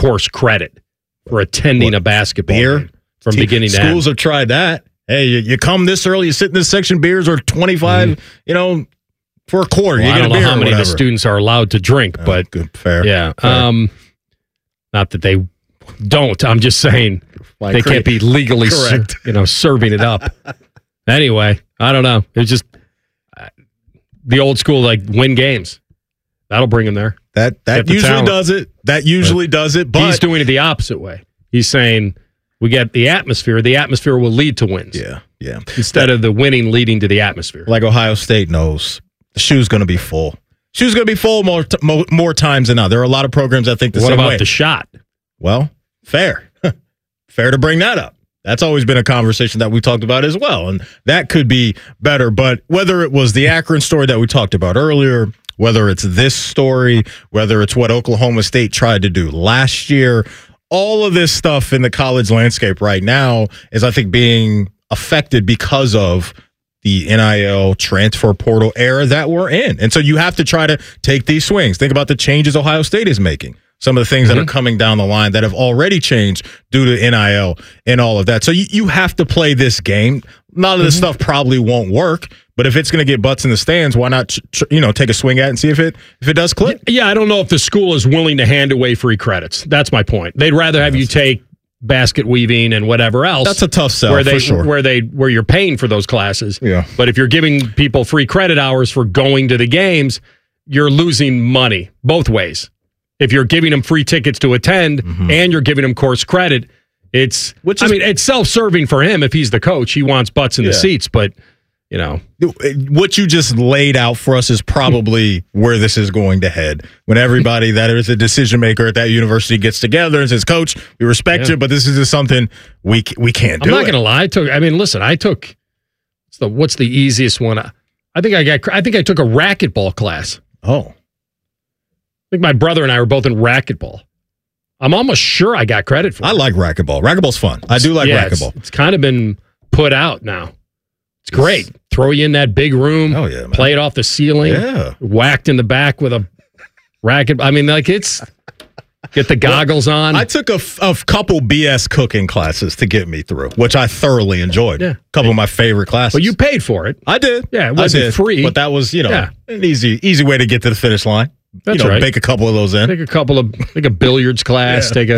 course credit for attending a basketball game from beginning to end. Schools have tried that. Hey, you come this early, you sit in this section, beers are $25, for a quarter. Well, you I get don't a know beer how many of the whatever. students are allowed to drink, but good, fair. Yeah. Fair. Not that they don't. I'm just saying Like they can't be legally serving it up. Anyway, I don't know. It's just the old school, like, win games. That'll bring him there. That usually does it. That usually does it. But he's doing it the opposite way. He's saying we get the atmosphere. The atmosphere will lead to wins. Yeah. Instead of the winning leading to the atmosphere. Like Ohio State knows, the shoe's going to be full. Shoe's going to be full more times than not. There are a lot of programs that think the same way. What about the shot? Well, fair. Fair to bring that up. That's always been a conversation that we talked about as well, and that could be better. But whether it was the Akron story that we talked about earlier, whether it's this story, whether it's what Oklahoma State tried to do last year, all of this stuff in the college landscape right now is, I think, being affected because of the NIL transfer portal era that we're in. And so you have to try to take these swings. Think about the changes Ohio State is making. Some of the things that are coming down the line that have already changed due to NIL and all of that. So you have to play this game. A lot of this stuff probably won't work, but if it's going to get butts in the stands, why not take a swing at it and see if it does click? Yeah, I don't know if the school is willing to hand away free credits. That's my point. They'd rather have you take basket weaving and whatever else. That's a tough sell for sure. Where you're paying for those classes. Yeah. But if you're giving people free credit hours for going to the games, you're losing money both ways. If you're giving them free tickets to attend and you're giving them course credit, it's self-serving for him if he's the coach. He wants butts in the seats, but what you just laid out for us is probably where this is going to head. When everybody that is a decision maker at that university gets together and says, "Coach, we respect you, but this is just something we can't do." I'm not going to lie. I took what's the easiest one? I think I took a racquetball class. Oh. I think my brother and I were both in racquetball. I'm almost sure I got credit for it. I like racquetball. Racquetball's fun. I do like racquetball. It's kind of been put out now. It's great. Throw you in that big room. Oh, yeah, man. Play it off the ceiling. Yeah. Whacked in the back with a racket. It's... Get the goggles on. I took a couple BS cooking classes to get me through, which I thoroughly enjoyed. Yeah. A couple of my favorite classes. But you paid for it. I did. Yeah, it wasn't free. But that was, an easy way to get to the finish line. That's right. Bake a couple of those in. Take a billiards class. Now,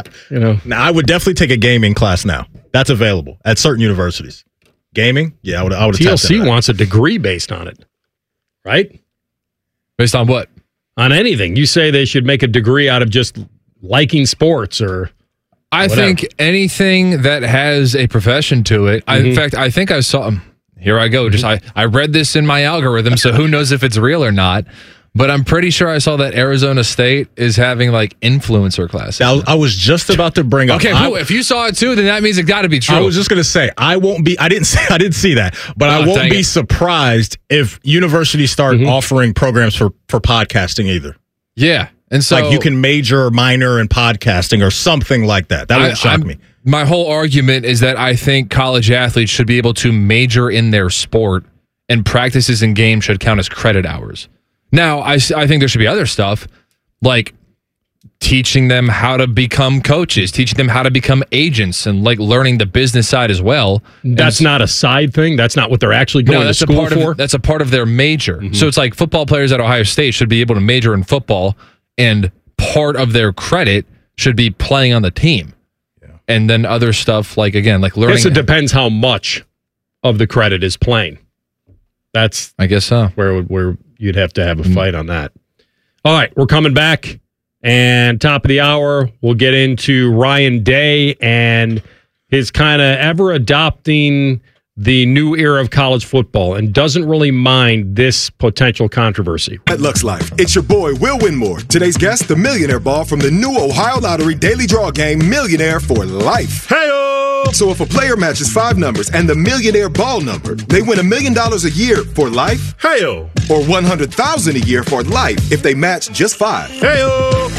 I would definitely take a gaming class now. That's available at certain universities. Gaming? Yeah, I would have TLC wants a degree based on it, right? Based on what? On anything. You say they should make a degree out of just liking sports or I think anything that has a profession to it. In fact, I think I saw... Here I go. I read this in my algorithm, so who knows if it's real or not. But I'm pretty sure I saw that Arizona State is having influencer classes. I was just about to bring up. Okay, if you saw it too, then that means it got to be true. I was just going to say I didn't see that, but I won't be surprised if universities start offering programs for podcasting either. Yeah, and so you can major or minor in podcasting or something like that. That would shock me. My whole argument is that I think college athletes should be able to major in their sport, and practices and games should count as credit hours. Now, I think there should be other stuff, like teaching them how to become coaches, teaching them how to become agents, and learning the business side as well. That's not a side thing? That's not what they're actually going to school for? That's a part of their major. So it's like football players at Ohio State should be able to major in football, and part of their credit should be playing on the team. Yeah. And then other stuff, learning. I guess it depends how much of the credit is playing. That's, I guess so. Where you'd have to have a fight on that. All right, we're coming back, and top of the hour, we'll get into Ryan Day and his kind of ever adopting the new era of college football and doesn't really mind this potential controversy. At Lux Life, it's your boy, Will Winmore. Today's guest, the Millionaire Ball from the new Ohio Lottery Daily Draw Game, Millionaire for Life. Hey-o! So if a player matches 5 numbers and the Millionaire Ball number, they win $1 million a year for life. Hey-o! Or $100,000 a year for life if they match just 5. Hey-o!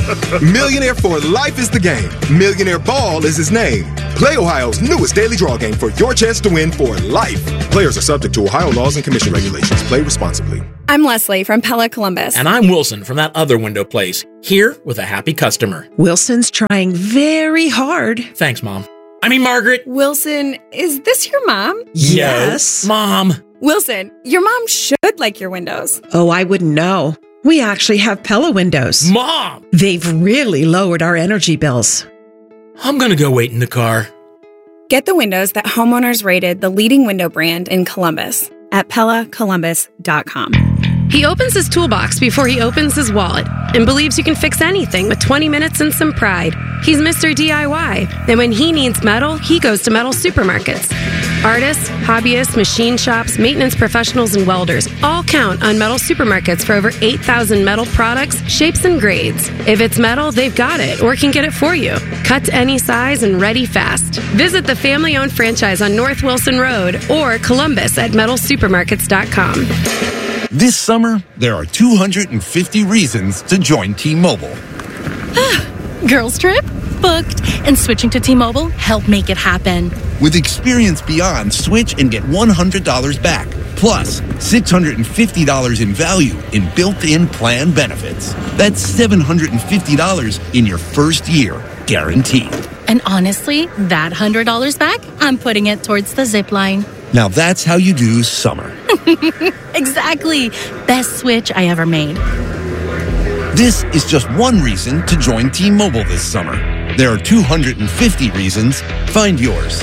Millionaire for Life is the game. Millionaire Ball is his name. Play Ohio's newest daily draw game for your chance to win for life. Players are subject to Ohio laws and commission regulations. Play responsibly. I'm Leslie from Pella Columbus. And I'm Wilson from that other window place, here with a happy customer. Wilson's trying very hard. Thanks, Mom. I mean, Margaret. Wilson, is this your mom? Yes. No, Mom. Wilson, your mom should like your windows. Oh, I wouldn't know. We actually have Pella windows. Mom! They've really lowered our energy bills. I'm going to go wait in the car. Get the windows that homeowners rated the leading window brand in Columbus at PellaColumbus.com. He opens his toolbox before he opens his wallet and believes you can fix anything with 20 minutes and some pride. He's Mr. DIY. And when he needs metal, he goes to metal supermarkets. Artists, hobbyists, machine shops, maintenance professionals, and welders all count on metal supermarkets for over 8,000 metal products, shapes, and grades. If it's metal, they've got it or can get it for you. Cut to any size and ready fast. Visit the family-owned franchise on North Wilson Road or Columbus at metalsupermarkets.com. This summer, there are 250 reasons to join T-Mobile. Girls trip? Booked. And switching to T-Mobile helped make it happen. With Experience Beyond, switch and get $100 back. Plus, $650 in value in built-in plan benefits. That's $750 in your first year, guaranteed. And honestly, that $100 back, I'm putting it towards the zip line. Now that's how you do summer. Exactly. Best switch I ever made. This is just one reason to join T-Mobile this summer. There are 250 reasons. Find yours.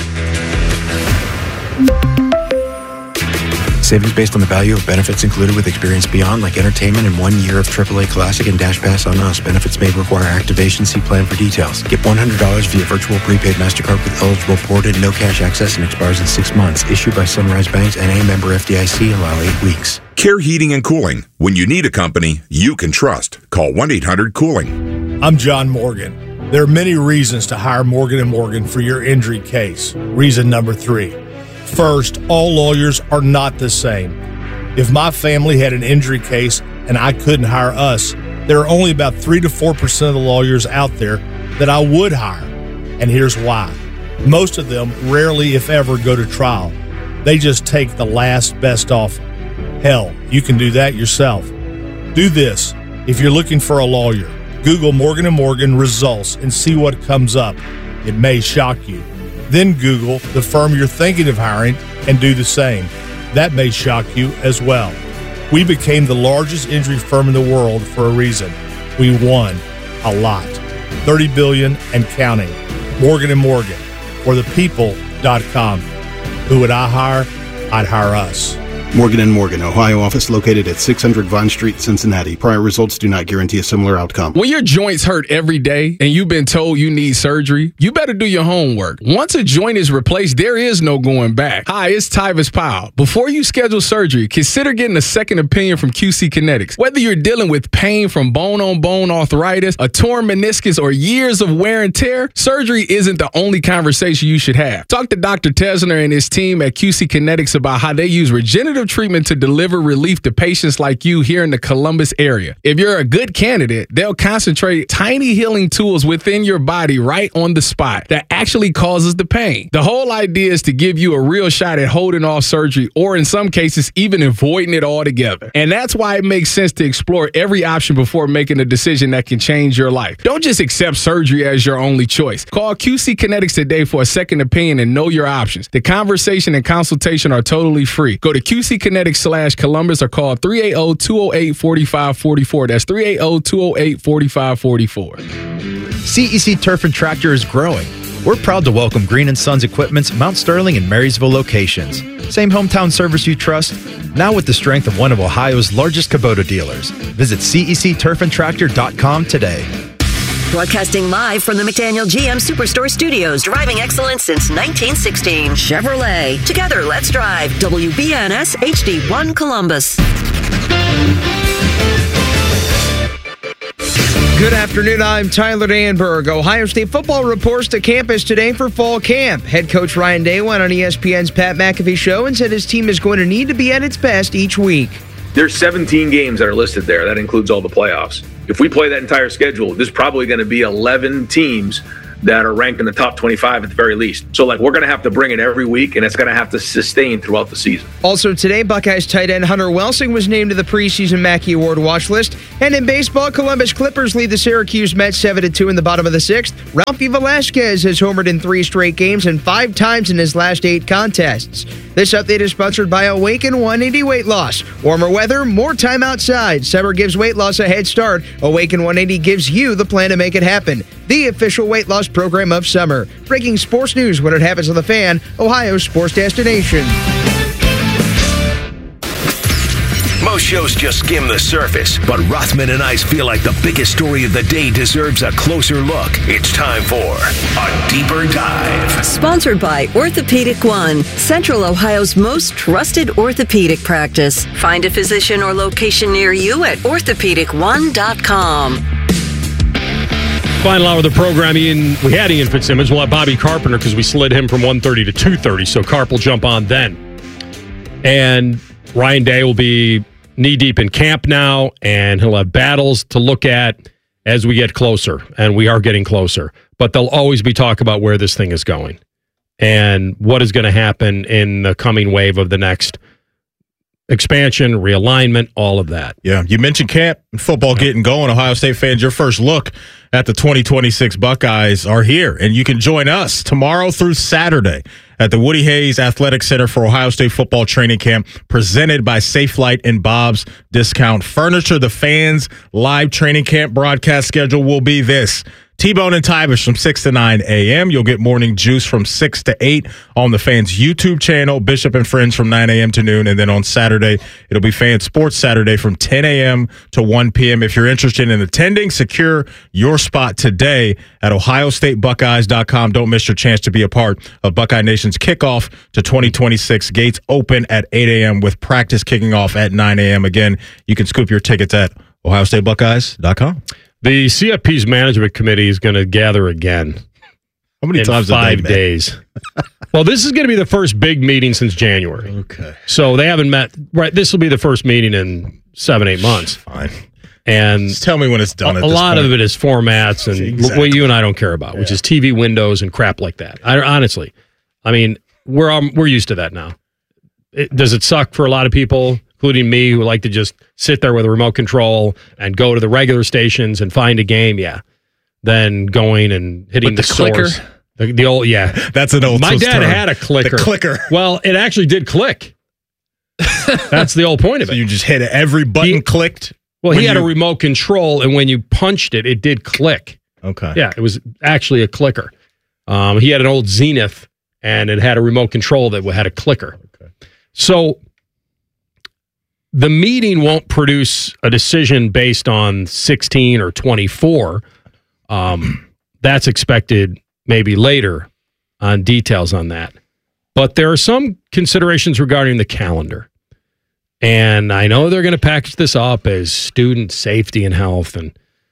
Savings based on the value of benefits included with Experience Beyond, like entertainment and 1 year of AAA Classic and Dash Pass on us. Benefits may require activation. See plan for details. Get $100 via virtual prepaid MasterCard with eligible ported, no cash access, and expires in 6 months. Issued by Sunrise Banks, N.A. member FDIC. Allow 8 weeks. Care Heating and Cooling. When you need a company you can trust, call 1-800-COOLING. I'm John Morgan. There are many reasons to hire Morgan & Morgan for your injury case. Reason number 3. First, all lawyers are not the same. If my family had an injury case and I couldn't hire us, there are only about 3 to 4% of the lawyers out there that I would hire. And here's why. Most of them rarely, if ever, go to trial. They just take the last best offer. Hell, you can do that yourself. Do this. If you're looking for a lawyer, Google Morgan & Morgan results and see what comes up. It may shock you. Then Google the firm you're thinking of hiring and do the same. That may shock you as well. We became the largest injury firm in the world for a reason. We won a lot. $30 billion and counting. Morgan & Morgan, or thepeople.com. Who would I hire? I'd hire us. Morgan & Morgan, Ohio office located at 600 Vine Street, Cincinnati. Prior results do not guarantee a similar outcome. When your joints hurt every day and you've been told you need surgery, you better do your homework. Once a joint is replaced, there is no going back. Hi, it's Tyvis Powell. Before you schedule surgery, consider getting a second opinion from QC Kinetics. Whether you're dealing with pain from bone-on-bone arthritis, a torn meniscus, or years of wear and tear, surgery isn't the only conversation you should have. Talk to Dr. Tesner and his team at QC Kinetics about how they use regenerative treatment to deliver relief to patients like you here in the Columbus area. If you're a good candidate, they'll concentrate tiny healing tools within your body right on the spot that actually causes the pain. The whole idea is to give you a real shot at holding off surgery, or in some cases, even avoiding it altogether. And that's why it makes sense to explore every option before making a decision that can change your life. Don't just accept surgery as your only choice. Call QC Kinetics today for a second opinion and know your options. The conversation and consultation are totally free. Go to QCKinetics/Columbus or call 380-208-4544. That's 380-208-4544. CEC Turf and Tractor is growing. We're proud to welcome Green & Sons Equipment's Mount Sterling and Marysville locations. Same hometown service you trust, now with the strength of one of Ohio's largest Kubota dealers. Visit CECTurfandTractor.com today. Broadcasting live from the McDaniel GM Superstore Studios, driving excellence since 1916. Chevrolet. Together, let's drive. WBNS HD1 Columbus. Good afternoon, I'm Tyler Danberg. Ohio State football reports to campus today for fall camp. Head coach Ryan Day went on ESPN's Pat McAfee show and said his team is going to need to be at its best each week. There's 17 games that are listed there. That includes all the playoffs. if we play that entire schedule, there's probably going to be 11 teams that are ranked in the top 25 at the very least. So, like, we're going to have to bring it every week, and it's going to have to sustain throughout the season. Also today, Buckeyes tight end Hunter Welsing was named to the preseason Mackey Award watch list. And in baseball, Columbus Clippers lead the Syracuse Mets 7-2 in the bottom of the 6th. Ralphie Velasquez has homered in 3 straight games and 5 times in his last 8 contests. This update is sponsored by Awaken 180 Weight Loss. Warmer weather, more time outside. Summer gives weight loss a head start. Awaken 180 gives you the plan to make it happen. The official weight loss program of summer. Breaking sports news when it happens on The Fan, Ohio's sports destination. Most shows just skim the surface, but Rothman and I feel like the biggest story of the day deserves a closer look. It's time for a deeper dive. Sponsored by Orthopedic One, Central Ohio's most trusted orthopedic practice. Find a physician or location near you at orthopedic1.com. Final hour of the program, we had Ian Fitzsimmons. We'll have Bobby Carpenter because we slid him from 1:30 to 2:30, so Carp will jump on then. And Ryan Day will be knee-deep in camp now, and he'll have battles to look at as we get closer, and we are getting closer. But there'll always be talk about where this thing is going and what is going to happen in the coming wave of the next expansion, realignment, all of that. Yeah, you mentioned camp and football getting going. Ohio State fans, your first look at the 2026 Buckeyes are here, and you can join us tomorrow through Saturday at the Woody Hayes Athletic Center for Ohio State football training camp, presented by Safelite and Bob's Discount Furniture. The fans' live training camp broadcast schedule will be this: T-Bone and Tyvish from 6 to 9 a.m. You'll get Morning Juice from 6 to 8 on the Fans YouTube channel, Bishop and Friends from 9 a.m. to noon, and then on Saturday, it'll be Fan Sports Saturday from 10 a.m. to 1 p.m. If you're interested in attending, secure your spot today at OhioStateBuckeyes.com. Don't miss your chance to be a part of Buckeye Nation's kickoff to 2026. Gates open at 8 a.m. with practice kicking off at 9 a.m. Again, you can scoop your tickets at OhioStateBuckeyes.com. The CFP's management committee is going to gather again. How many times 5 days? Well, this is going to be the first big meeting since January. Okay. So they haven't met. Right. This will be the first meeting in 7-8 months. Fine. And just tell me when it's done. A lot of it is formats and what you and I don't care about, which is TV windows and crap like that. Honestly, I mean, we're used to that now. Does it suck for a lot of people, including me, who like to just sit there with a remote control and go to the regular stations and find a game? Yeah. Then going and hitting with the clicker. The old, yeah. That's an old. My dad term. had a clicker. The clicker. Well, it actually did click. That's the whole point of it. So you just hit it. Every button clicked. Well, he had a remote control, and when you punched it, it did click. Okay. Yeah, it was actually a clicker. He had an old Zenith, and it had a remote control that had a clicker. Okay. So the meeting won't produce a decision based on 16 or 24. That's expected maybe later on details on that. But there are some considerations regarding the calendar. And I know they're going to package this up as student safety and health and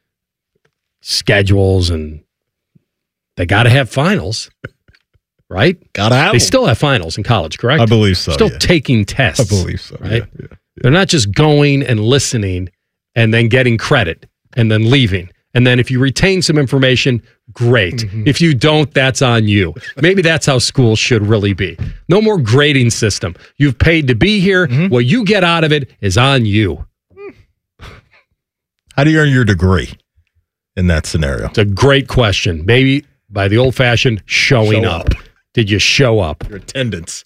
schedules, and they got to have finals, right? Got to have They them. still have finals in college, correct? I believe so. Still taking tests. I believe so. Right? Yeah. They're not just going and listening and then getting credit and then leaving. And then if you retain some information, great. Mm-hmm. If you don't, that's on you. Maybe that's how schools should really be. No more grading system. You've paid to be here. Mm-hmm. What you get out of it is on you. How do you earn your degree in that scenario? It's a great question. Maybe by the old-fashioned showing up. Did you show up? Your attendance.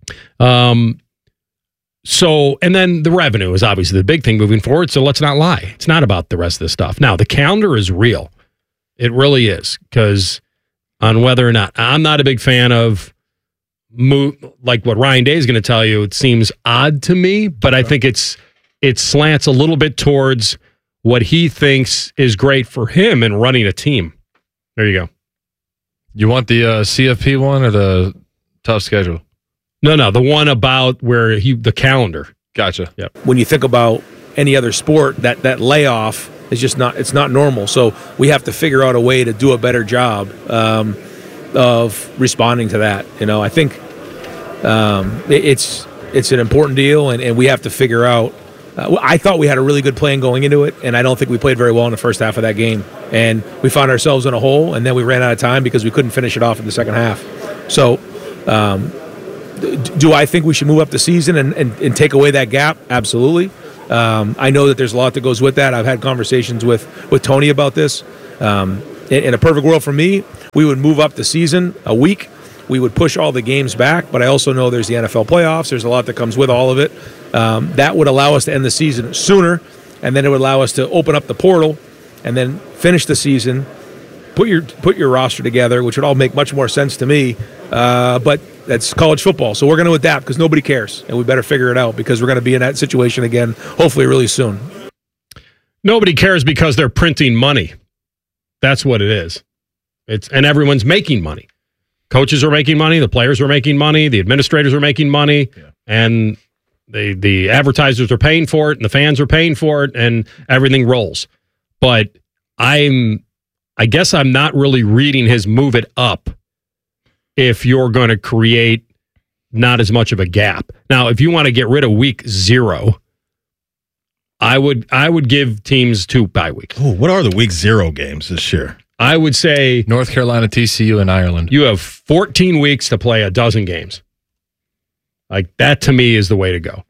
So, and then the revenue is obviously the big thing moving forward. So let's not lie. It's not about the rest of this stuff. Now, the calendar is real. It really is. Because on whether or not, I'm not a big fan of like what Ryan Day is going to tell you. It seems odd to me, but I think it slants a little bit towards what he thinks is great for him in running a team. There you go. You want the CFP one or the tough schedule? No, the one about where the calendar. Gotcha. Yep. When you think about any other sport, that layoff is just it's not normal. So we have to figure out a way to do a better job of responding to that. You know, I think it's an important deal, and we have to figure out I thought we had a really good plan going into it, and I don't think we played very well in the first half of that game. And we found ourselves in a hole, and then we ran out of time because we couldn't finish it off in the second half. So, do I think we should move up the season and take away that gap? Absolutely. I know that there's a lot that goes with that. I've had conversations with Tony about this. In a perfect world for me, we would move up the season a week. We would push all the games back, but I also know there's the NFL playoffs. There's a lot that comes with all of it. That would allow us to end the season sooner, and then it would allow us to open up the portal and then finish the season, put your roster together, which would all make much more sense to me. But that's college football, so we're going to adapt because nobody cares, and we better figure it out because we're going to be in that situation again, hopefully really soon. Nobody cares because they're printing money. That's what it is. And everyone's making money. Coaches are making money, the players are making money, the administrators are making money, and the advertisers are paying for it, and the fans are paying for it, and everything rolls. But I guess I'm not really reading his move it up if you're going to create not as much of a gap. Now, if you want to get rid of week 0, I would give teams 2 bye weeks. Oh, what are the week 0 games this year? I would say North Carolina, TCU, and Ireland. You have 14 weeks to play a dozen games. Like that to me is the way to go.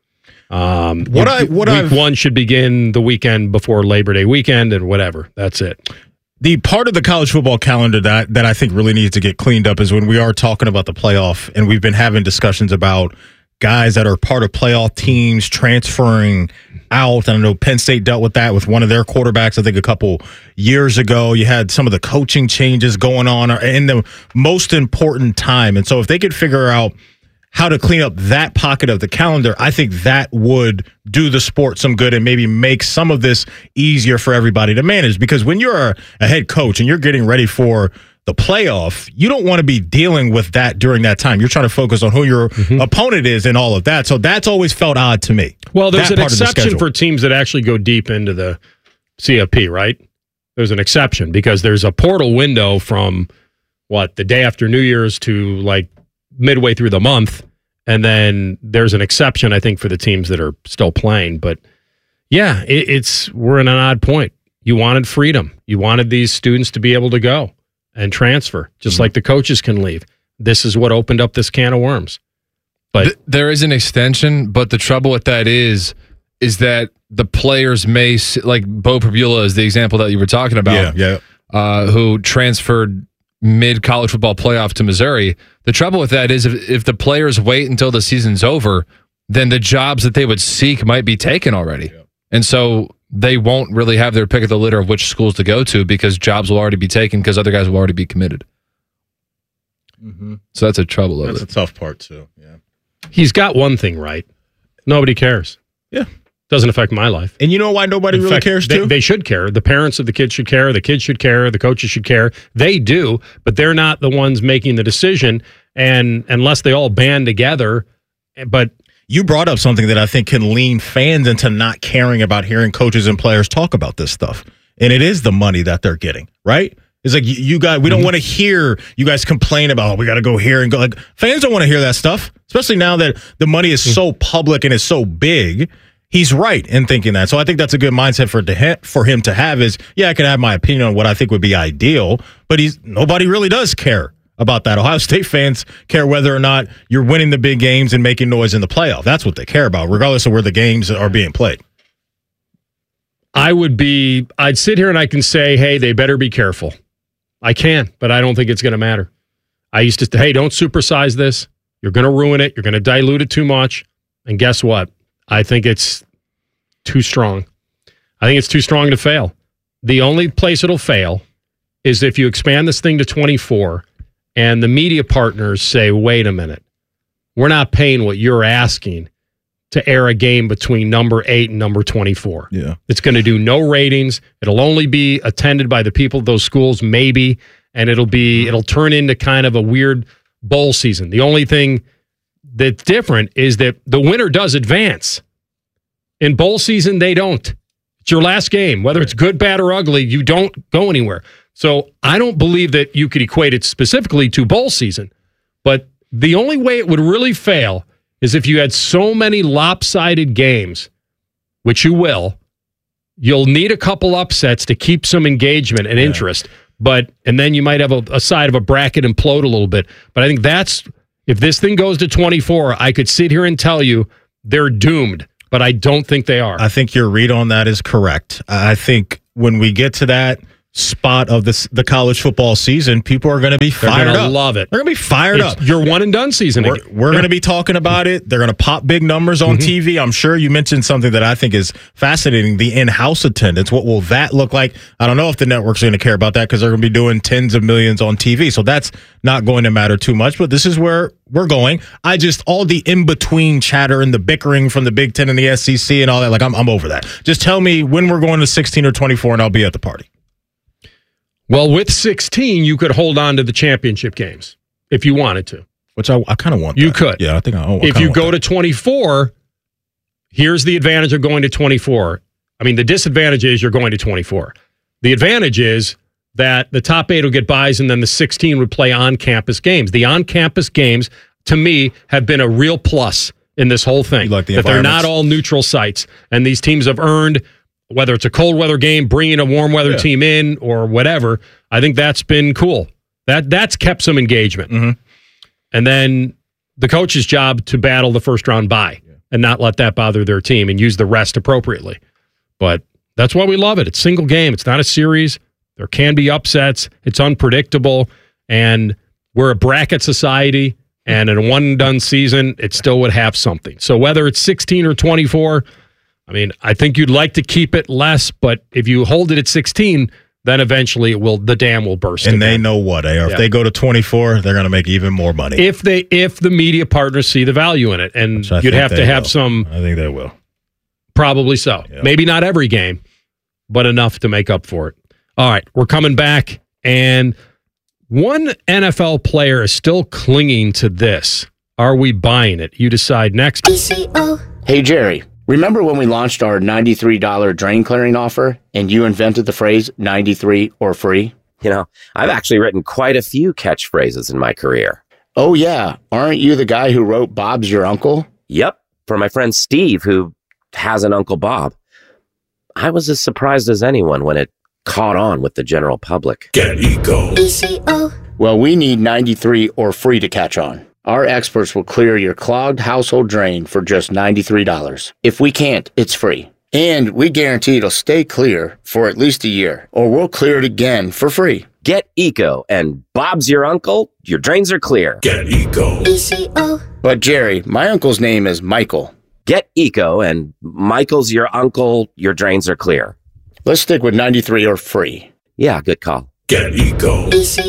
Week 1 should begin the weekend before Labor Day weekend and whatever. That's it. The part of the college football calendar that I think really needs to get cleaned up is when we are talking about the playoff, and we've been having discussions about guys that are part of playoff teams transferring out. And I know Penn State dealt with that with one of their quarterbacks, I think a couple years ago. You had some of the coaching changes going on in the most important time. And so if they could figure out how to clean up that pocket of the calendar, I think that would do the sport some good and maybe make some of this easier for everybody to manage. Because when you're a head coach and you're getting ready for the playoff, you don't want to be dealing with that during that time. You're trying to focus on who your opponent is and all of that. So that's always felt odd to me. Well, there's an exception for teams that actually go deep into the CFP, right? There's an exception because there's a portal window from the day after New Year's to like midway through the month. And then there's an exception, I think, for the teams that are still playing. But yeah, we're in an odd point. You wanted freedom. You wanted these students to be able to go and transfer, just like the coaches can leave. This is what opened up this can of worms. But there is an extension, but the trouble with that is that the players may, like Bo Prabula is the example that you were talking about, who transferred mid-college football playoff to Missouri. The trouble with that is if the players wait until the season's over, then the jobs that they would seek might be taken already. Yeah. And so they won't really have their pick of the litter of which schools to go to because jobs will already be taken because other guys will already be committed. Mm-hmm. So that's a trouble of it. That's a tough part too. Yeah. He's got one thing right. Nobody cares. Yeah. Doesn't affect my life. And you know why nobody really cares too? They should care. The parents of the kids should care. The kids should care. The coaches should care. They do, but they're not the ones making the decision. And unless they all band together, but you brought up something that I think can lean fans into not caring about hearing coaches and players talk about this stuff. And it is the money that they're getting, right? It's like you guys, we don't want to hear you guys complain about, we got to go here and go. Like fans don't want to hear that stuff, especially now that the money is so public and is so big. He's right in thinking that. So I think that's a good mindset for him to have is, yeah, I can have my opinion on what I think would be ideal, but nobody really does care about that. Ohio State fans care whether or not you're winning the big games and making noise in the playoff. That's what they care about, regardless of where the games are being played. I'd sit here and I can say, hey, they better be careful. I can, but I don't think it's going to matter. I used to say, hey, don't supersize this. You're going to ruin it. You're going to dilute it too much. And guess what? I think it's too strong. I think it's too strong to fail. The only place it'll fail is if you expand this thing to 24 and the media partners say, wait a minute, we're not paying what you're asking to air a game between number 8 and number 24. Yeah. It's going to do no ratings. It'll only be attended by the people of those schools, maybe, and it'll turn into kind of a weird bowl season. The only thing that's different is that the winner does advance. In bowl season, they don't. It's your last game. Whether it's good, bad, or ugly, you don't go anywhere. So I don't believe that you could equate it specifically to bowl season. But the only way it would really fail is if you had so many lopsided games which you will, you'll need a couple upsets to keep some engagement and interest. And then you might have a side of a bracket implode a little bit. But I think if this thing goes to 24, I could sit here and tell you they're doomed, but I don't think they are. I think your read on that is correct. I think when we get to that spot of the college football season, people are going to be fired up. They're going to love it. They're going to be fired up. Your one and done season. We're going to be talking about it. They're going to pop big numbers on TV. I'm sure you mentioned something that I think is fascinating, the in-house attendance. What will that look like? I don't know if the networks are going to care about that because they're going to be doing tens of millions on TV. So that's not going to matter too much, but this is where we're going. All the in-between chatter and the bickering from the Big Ten and the SEC and all that, like I'm over that. Just tell me when we're going to 16 or 24 and I'll be at the party. Well, with 16, you could hold on to the championship games if you wanted to. Which I kind of want. You could. Yeah, I think I if you go to 24, here's the advantage of going to 24. I mean, the disadvantage is you're going to 24. The advantage is that the top 8 will get buys and then the 16 would play on-campus games. The on-campus games, to me, have been a real plus in this whole thing. Like that they're not all neutral sites. And these teams have earned, whether it's a cold weather game, bringing a warm weather team in or whatever, I think that's been cool. That's kept some engagement. Mm-hmm. And then the coach's job to battle the first round bye and not let that bother their team and use the rest appropriately. But that's why we love it. It's single game. It's not a series. There can be upsets. It's unpredictable. And we're a bracket society. And in a one-and-done season, it still would have something. So whether it's 16 or 24, I mean, I think you'd like to keep it less, but if you hold it at 16, then eventually the dam will burst. And they know what, if they go to 24, they're going to make even more money. If the media partners see the value in it, and you'd have to have some. I think they will. Probably so. Yeah. Maybe not every game, but enough to make up for it. All right, we're coming back, and one NFL player is still clinging to this. Are we buying it? You decide next. Hey, Jerry. Remember when we launched our $93 drain clearing offer and you invented the phrase 93 or free? You know, I've actually written quite a few catchphrases in my career. Oh, yeah. Aren't you the guy who wrote Bob's Your Uncle? Yep. For my friend Steve, who has an Uncle Bob. I was as surprised as anyone when it caught on with the general public. Get Eco. Well, we need 93 or free to catch on. Our experts will clear your clogged household drain for just $93. If we can't, it's free. And we guarantee it'll stay clear for at least a year, or we'll clear it again for free. Get Eco, and Bob's your uncle, your drains are clear. Get Eco. But Jerry, my uncle's name is Michael. Get Eco, and Michael's your uncle, your drains are clear. Let's stick with 93 or free. Yeah, good call. Get Eco.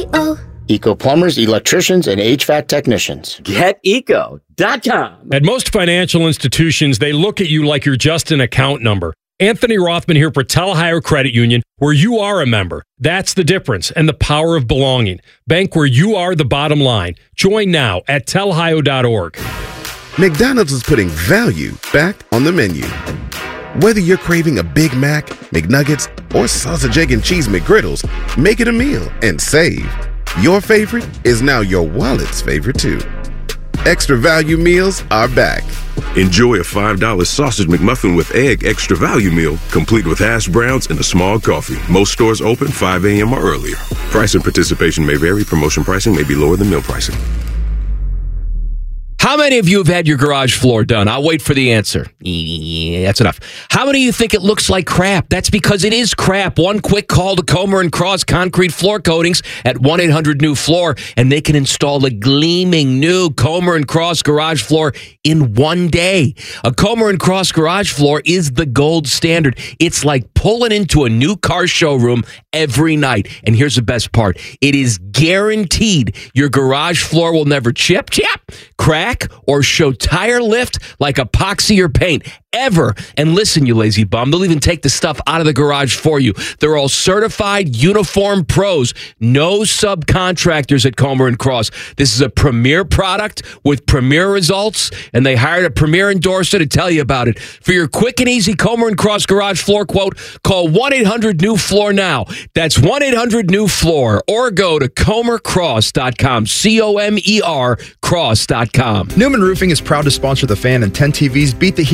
Eco plumbers, electricians, and HVAC technicians. GetEco.com. At most financial institutions, they look at you like you're just an account number. Anthony Rothman here for Telhio Credit Union, where you are a member. That's the difference and the power of belonging. Bank where you are the bottom line. Join now at telhio.org. McDonald's is putting value back on the menu. Whether you're craving a Big Mac, McNuggets, or sausage, egg, and cheese McGriddles, make it a meal and save. Your favorite is now your wallet's favorite, too. Extra value meals are back. Enjoy a $5 sausage McMuffin with egg extra value meal, complete with hash browns and a small coffee. Most stores open 5 a.m. or earlier. Price and participation may vary. Promotion pricing may be lower than meal pricing. How many of you have had your garage floor done? I'll wait for the answer. Yeah, that's enough. How many of you think it looks like crap? That's because it is crap. One quick call to Comer & Cross Concrete Floor Coatings at 1-800-NEW-FLOOR, and they can install a gleaming new Comer & Cross garage floor in one day. A Comer & Cross garage floor is the gold standard. It's like pulling into a new car showroom every night. And here's the best part. It is guaranteed your garage floor will never chip, crack, or show tire lift like epoxy or paint ever. And listen, you lazy bum, they'll even take the stuff out of the garage for you. They're all certified uniform pros, no subcontractors at Comer & Cross. This is a premier product with premier results, and they hired a premier endorser to tell you about it. For your quick and easy Comer & Cross garage floor quote, call 1-800-NEW-FLOOR now. That's 1-800-NEW-FLOOR, or go to comercross.com, COMER cross.com. Newman Roofing is proud to sponsor the Fan and 10 TV's Beat the Heat fan drive.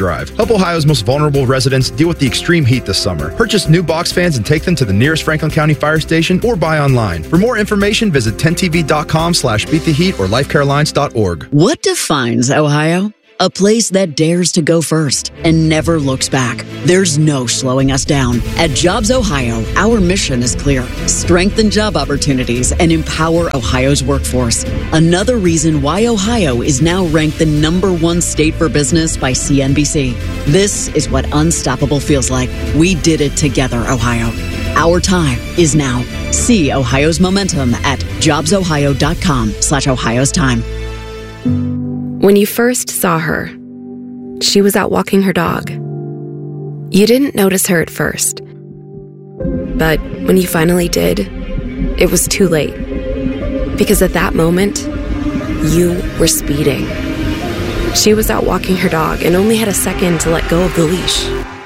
Drive. Help Ohio's most vulnerable residents deal with the extreme heat this summer. Purchase new box fans and take them to the nearest Franklin County Fire Station or buy online. For more information, visit 10tv.com/beattheheat or lifecarelines.org. What defines Ohio? A place that dares to go first and never looks back. There's no slowing us down. At Jobs Ohio, our mission is clear. Strengthen job opportunities and empower Ohio's workforce. Another reason why Ohio is now ranked the #1 state for business by CNBC. This is what unstoppable feels like. We did it together, Ohio. Our time is now. See Ohio's momentum at jobsohio.com/Ohio's time. When you first saw her, she was out walking her dog. You didn't notice her at first. But when you finally did, it was too late. Because at that moment, you were speeding. She was out walking her dog and only had a second to let go of the leash.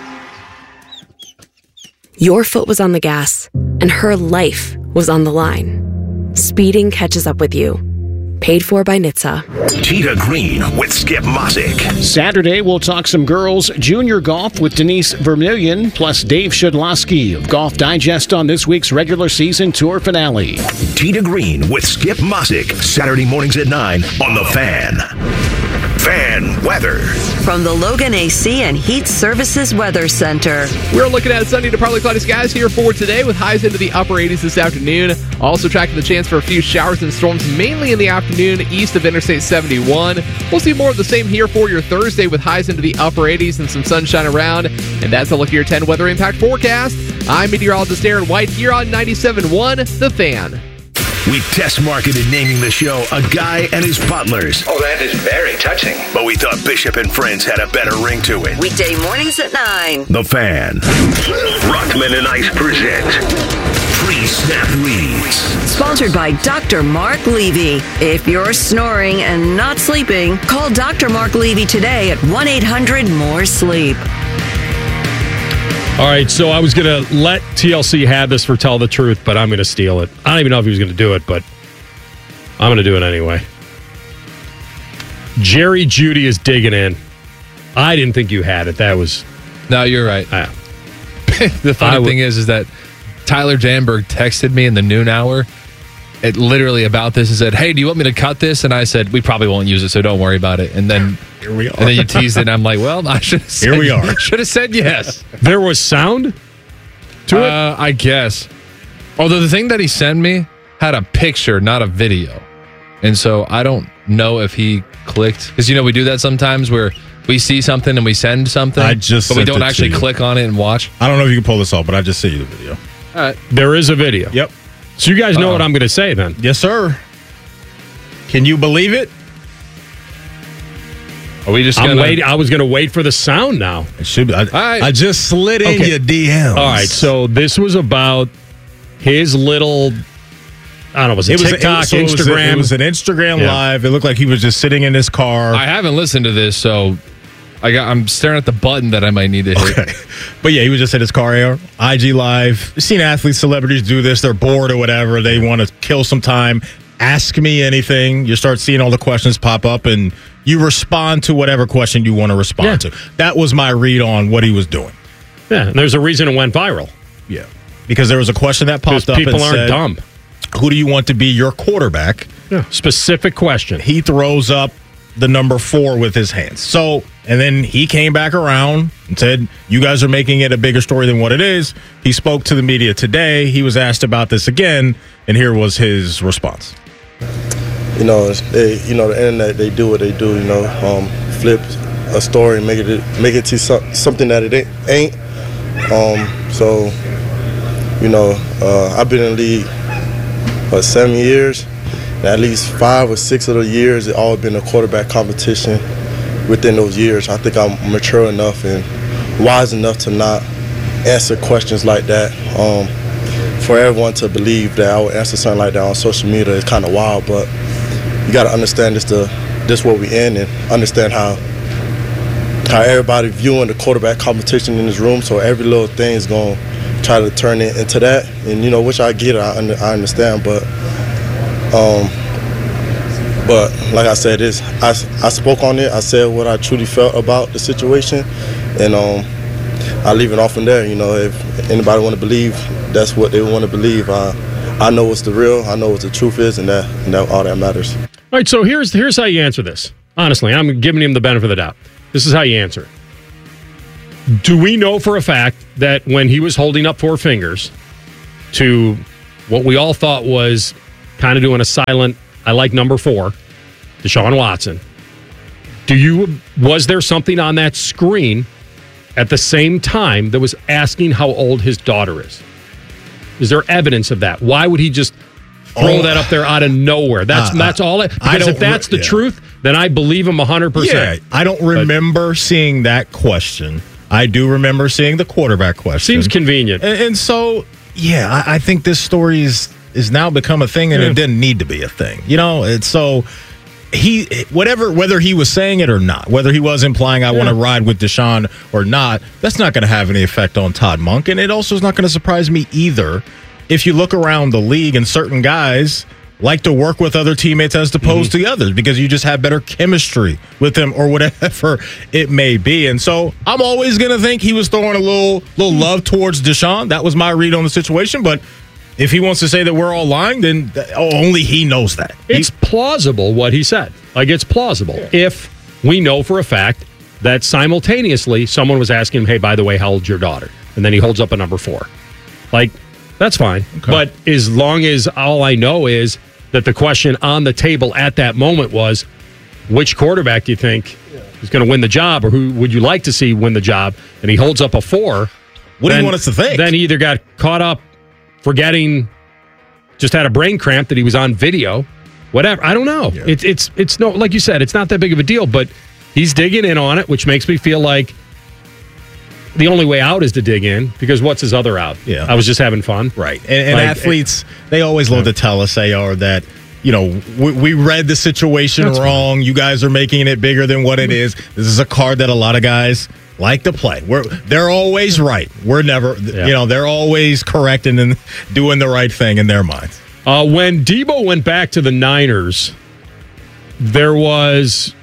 Your foot was on the gas, and her life was on the line. Speeding catches up with you. Paid for by NHTSA. Tee to Green with Skip Mosick. Saturday, we'll talk some girls junior golf with Denise Vermillion, plus Dave Shedlowski of Golf Digest on this week's regular season tour finale. Tee to Green with Skip Mosick. Saturday mornings at 9 on The Fan. Fan weather. From the Logan AC and Heat Services Weather Center. We're looking at sunny to partly cloudy skies here for today with highs into the upper 80s this afternoon. Also tracking the chance for a few showers and storms mainly in the afternoon east of Interstate 71. We'll see more of the same here for your Thursday with highs into the upper 80s and some sunshine around. And that's a look at your 10 weather impact forecast. I'm meteorologist Aaron White here on 97.1 The Fan. We test marketed naming the show A Guy and His Butlers. Oh, that is very touching. But we thought Bishop and Friends had a better ring to it. Weekday mornings at 9. The Fan. Rockman and Ice present Pre-Snap Reads. Sponsored by Dr. Mark Levy. If you're snoring and not sleeping, call Dr. Mark Levy today at 1-800-MORE-SLEEP. All right, so I was going to let TLC have this for Tell the Truth, but I'm going to steal it. I don't even know if he was going to do it, but I'm going to do it anyway. Jerry Judy is digging in. I didn't think you had it. That was... No, you're right. The funny thing is that Tyler Danberg texted me in the noon hour literally about this and said, hey, do you want me to cut this? And I said, we probably won't use it, so don't worry about it. And then... Here we are. And then you teased it, and I'm like, well, I should have said, here we are. Should have said yes. There was sound to it? I guess. Although the thing that he sent me had a picture, not a video. And so I don't know if he clicked. Because, we do that sometimes where we see something and we send something. But we don't actually click on it and watch. I don't know if you can pull this off, but I just sent you the video. All right. There is a video. Yep. So you guys know what I'm going to say then? Yes, sir. Can you believe it? Are we just I was going to wait for the sound now. It should be. I just slid in your DMs. All right, so this was about his little, I don't know, was it TikTok, Instagram? It was an Instagram Live. It looked like he was just sitting in his car. I haven't listened to this, so I'm staring at the button that I might need to hit. Okay. But yeah, he was just in his car, IG Live. You've seen athletes, celebrities do this. They're bored or whatever. They want to kill some time. Ask me anything. You start seeing all the questions pop up, and you respond to whatever question you want to respond to. That was my read on what he was doing. Yeah, and there's a reason it went viral. Yeah, because there was a question that popped up people and aren't said, dumb. Who do you want to be your quarterback? Yeah, specific question. He throws up the number 4 with his hands. So, and then he came back around and said, you guys are making it a bigger story than what it is. He spoke to the media today. He was asked about this again, and here was his response. The internet, they do what they do, flip a story and make it to something that it ain't. I've been in the league for 7 years. And at least 5 or 6 of the years, it's all been a quarterback competition within those years. I think I'm mature enough and wise enough to not answer questions like that. For everyone to believe that I would answer something like that on social media is kind of wild, but you got to understand this what we in, and understand how everybody viewing the quarterback competition in this room. So every little thing is going to try to turn it into that, and which I get, I understand, but But like I said, I spoke on it. I said what I truly felt about the situation, and I leave it off from there. If anybody want to believe, that's what they want to believe. I know what's the real. I know what the truth is, and that all that matters. All right, so here's how you answer this. Honestly, I'm giving him the benefit of the doubt. This is how you answer it. Do we know for a fact that when he was holding up 4 fingers to what we all thought was kind of doing a silent, I like number 4, Deshaun Watson, was there something on that screen at the same time that was asking how old his daughter is? Is there evidence of that? Why would he just throw that up there out of nowhere? That's all it. Because if that's the truth, then I believe him 100%. Yeah, I don't remember seeing that question. I do remember seeing the quarterback question. Seems convenient. And so, yeah, I think this story is now become a thing, and it didn't need to be a thing. It's so whether he was saying it or not, whether he was implying I want to ride with Deshaun or not, that's not going to have any effect on Todd Monk, and it also is not going to surprise me either. If you look around the league, and certain guys like to work with other teammates as opposed to the others because you just have better chemistry with them or whatever it may be. And so I'm always going to think he was throwing a little love towards Deshaun. That was my read on the situation. But if he wants to say that we're all lying, then only he knows that. It's plausible what he said. It's plausible. Yeah. If we know for a fact that simultaneously someone was asking him, hey, by the way, how old's your daughter? And then he holds up a number 4. That's fine. Okay. But as long as all I know is that the question on the table at that moment was, which quarterback do you think is going to win the job, or who would you like to see win the job? And he holds up a 4. What do you want us to think? Then he either got caught up forgetting, just had a brain cramp that he was on video, whatever. I don't know. Yeah. It's no, like you said, it's not that big of a deal, but he's digging in on it, which makes me feel like the only way out is to dig in, because what's his other out? Yeah. I was just having fun. Right. And athletes, they always love to tell us, AR, that, we read the situation wrong. Right. You guys are making it bigger than what it is. This is a card that a lot of guys like to play. They're always right. We're never, they're always correct and doing the right thing in their minds. When Debo went back to the Niners, that's